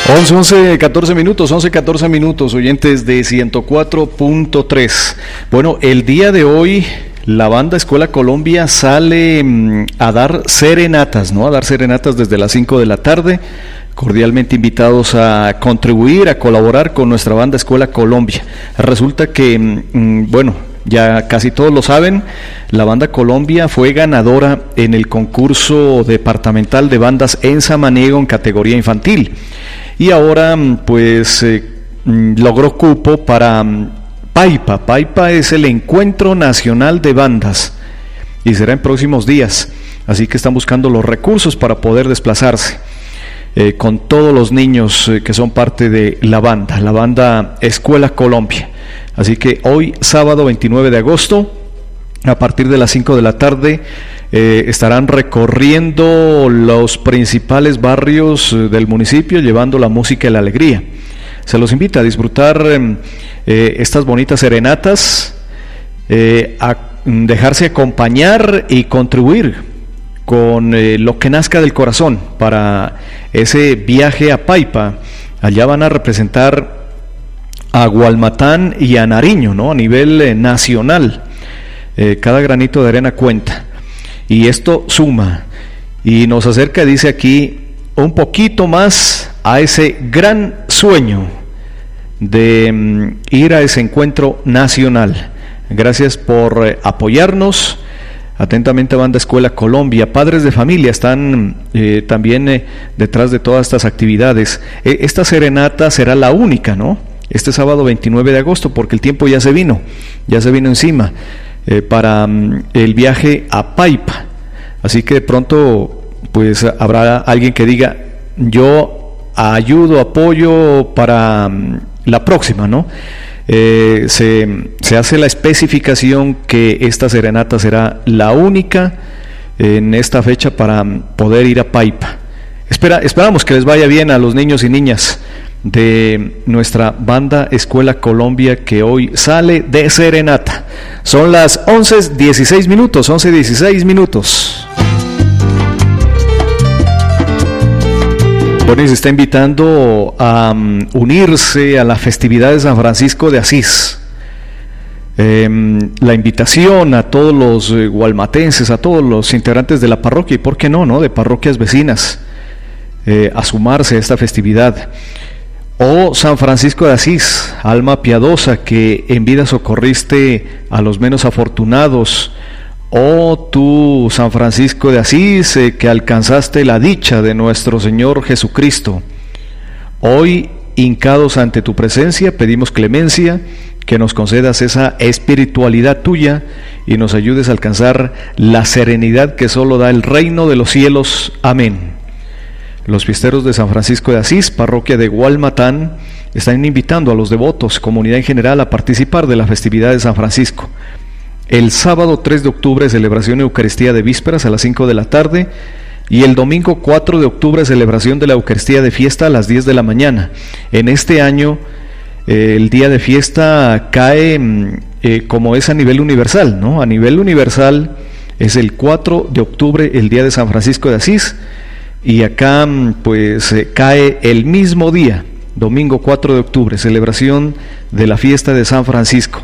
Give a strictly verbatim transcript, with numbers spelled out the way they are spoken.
once, once, catorce minutos, once, catorce minutos, oyentes de ciento cuatro punto tres. Bueno, el día de hoy la banda Escuela Colombia sale mmm, a dar serenatas, ¿no? A dar serenatas desde las cinco de la tarde. Cordialmente invitados a contribuir, a colaborar con nuestra banda Escuela Colombia. Resulta que, mmm, bueno, ya casi todos lo saben, la banda Colombia fue ganadora en el concurso departamental de bandas en Samaniego en categoría infantil. Y ahora pues eh, logró cupo para um, Paipa. Paipa es el Encuentro Nacional de Bandas y será en próximos días, así que están buscando los recursos para poder desplazarse eh, con todos los niños eh, que son parte de la banda, la banda Escuela Colombia. Así que hoy, sábado veintinueve de agosto, a partir de las cinco de la tarde, eh, estarán recorriendo los principales barrios eh, del municipio, llevando la música y la alegría. Se los invita a disfrutar eh, estas bonitas serenatas, eh, a dejarse acompañar y contribuir con eh, lo que nazca del corazón para ese viaje a Paipa. Allá van a representar a Gualmatán y a Nariño, ¿no? A nivel eh, nacional. Eh, cada granito de arena cuenta y esto suma y nos acerca, dice aquí, un poquito más a ese gran sueño de mm, ir a ese encuentro nacional. Gracias por eh, apoyarnos. Atentamente, Banda Escuela Colombia. Padres de familia están eh, también eh, detrás de todas estas actividades. Eh, esta serenata será la única, ¿no? Este sábado veintinueve de agosto, porque el tiempo ya se vino, ya se vino encima. Eh, para um, el viaje a Paipa, así que de pronto pues habrá alguien que diga yo ayudo, apoyo para um, la próxima, ¿no? Eh, se, se hace la especificación que esta serenata será la única en esta fecha para um, poder ir a Paipa. Espera, esperamos que les vaya bien a los niños y niñas de nuestra banda Escuela Colombia, que hoy sale de serenata. Son las once dieciséis minutos, once dieciséis minutos. Bueno, y se está invitando a um, unirse a la festividad de San Francisco de Asís. Eh, la invitación a todos los eh, gualmatenses, a todos los integrantes de la parroquia, y por qué no, ¿no? de parroquias vecinas, eh, a sumarse a esta festividad. Oh San Francisco de Asís, alma piadosa que en vida socorriste a los menos afortunados. Oh tú, San Francisco de Asís, eh, que alcanzaste la dicha de nuestro Señor Jesucristo. Hoy, hincados ante tu presencia, pedimos clemencia, que nos concedas esa espiritualidad tuya y nos ayudes a alcanzar la serenidad que solo da el reino de los cielos. Amén. Los fiesteros de San Francisco de Asís, parroquia de Gualmatán, están invitando a los devotos, comunidad en general, a participar de la festividad de San Francisco. El sábado tres de octubre, celebración de Eucaristía de vísperas a las cinco de la tarde, y el domingo cuatro de octubre, celebración de la Eucaristía de fiesta a las diez de la mañana. En este año, eh, el día de fiesta cae eh, como es a nivel universal, ¿no? A nivel universal es el cuatro de octubre, el día de San Francisco de Asís, y acá pues eh, cae el mismo día, domingo cuatro de octubre, celebración de la fiesta de San Francisco.